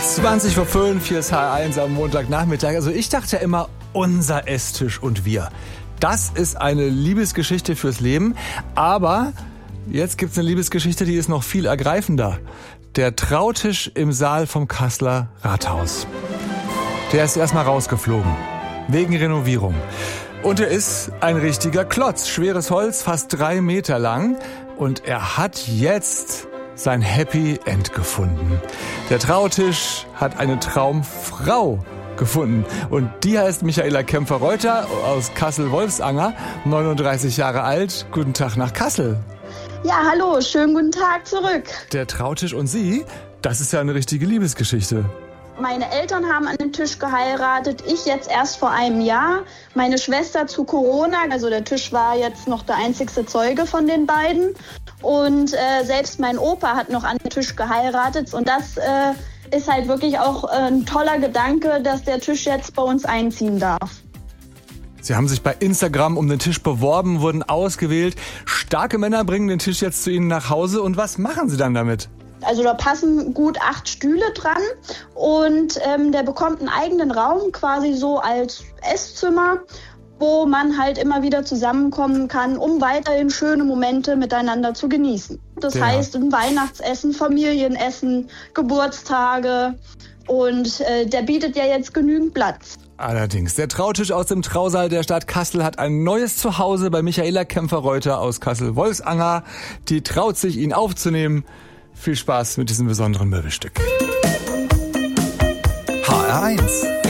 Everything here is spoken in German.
20:05, hier ist H1 am Montagnachmittag. Also ich dachte ja immer, unser Esstisch und wir. Das ist eine Liebesgeschichte fürs Leben. Aber jetzt gibt's eine Liebesgeschichte, die ist noch viel ergreifender. Der Trautisch im Saal vom Kasseler Rathaus. Der ist erstmal rausgeflogen. Wegen Renovierung. Und er ist ein richtiger Klotz. Schweres Holz, fast 3 Meter lang. Und er hat jetzt sein Happy End gefunden. Der Trautisch hat eine Traumfrau gefunden. Und die heißt Michaela Kämpfer-Reuter aus Kassel-Wolfsanger, 39 Jahre alt. Guten Tag nach Kassel. Ja, hallo, schönen guten Tag zurück. Der Trautisch und Sie, das ist ja eine richtige Liebesgeschichte. Meine Eltern haben an den Tisch geheiratet, ich jetzt erst vor einem Jahr. Meine Schwester zu Corona, also der Tisch war jetzt noch der einzigste Zeuge von den beiden. Und selbst mein Opa hat noch an den Tisch geheiratet. Und das ist halt wirklich auch ein toller Gedanke, dass der Tisch jetzt bei uns einziehen darf. Sie haben sich bei Instagram um den Tisch beworben, wurden ausgewählt. Starke Männer bringen den Tisch jetzt zu Ihnen nach Hause. Und was machen Sie dann damit? Also da passen gut 8 Stühle dran und der bekommt einen eigenen Raum, quasi so als Esszimmer, wo man halt immer wieder zusammenkommen kann, um weiterhin schöne Momente miteinander zu genießen. Das heißt ein Weihnachtsessen, Familienessen, Geburtstage und der bietet ja jetzt genügend Platz. Allerdings, der Trautisch aus dem Trausaal der Stadt Kassel hat ein neues Zuhause bei Michaela Kämpfer-Reuter aus Kassel-Wolfsanger. Die traut sich, ihn aufzunehmen. Viel Spaß mit diesem besonderen Möbelstück. HR1